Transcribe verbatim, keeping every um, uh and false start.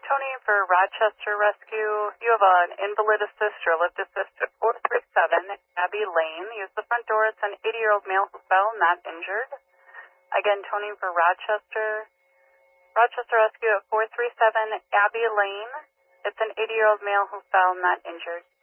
Tony for Rochester Rescue. You have an invalid assist or lift assist at four three seven Abbey Lane. Use the front door. It's an eighty-year-old male who fell, not injured. Again, Tony for Rochester. Rochester Rescue at four three seven Abbey Lane. It's an eighty-year-old male who fell, not injured.